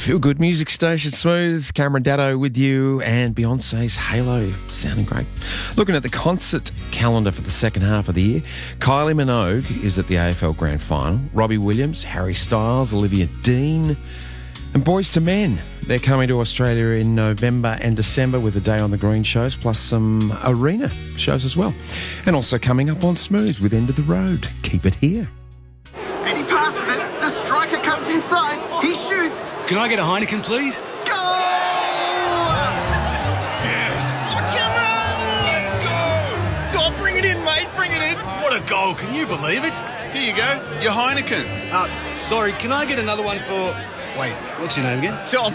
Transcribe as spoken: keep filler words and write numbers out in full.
Feel good music station, Smooth. Cameron Daddo with you, and Beyonce's Halo sounding great. Looking at the concert calendar for the second half of the year, Kylie Minogue is at the A F L Grand Final. Robbie Williams, Harry Styles, Olivia Dean, and Boys to Men. They're coming to Australia in November and December with the Day on the Green shows, plus some arena shows as well. And also coming up on Smooth with End of the Road. Keep it here. And he passes it. The striker comes inside. He shoots. Can I get a Heineken, please? Goal! Yes! Come on, let's go! Oh, bring it in, mate. Bring it in. What a goal, can you believe it? Here you go, your Heineken. Uh, sorry, can I get another one for... Wait, what's your name again? Tom.